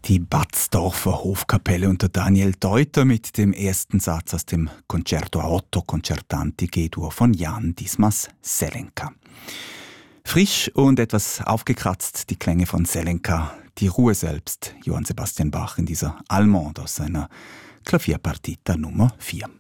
Die Batzdorfer Hofkapelle unter Daniel Deuter mit dem ersten Satz aus dem Concerto a otto concertanti G-Dur von Jan Dismas Zelenka. Frisch und etwas aufgekratzt die Klänge von Zelenka, die Ruhe selbst, Johann Sebastian Bach in dieser Allemande aus seiner Klavierpartita Nummer 4.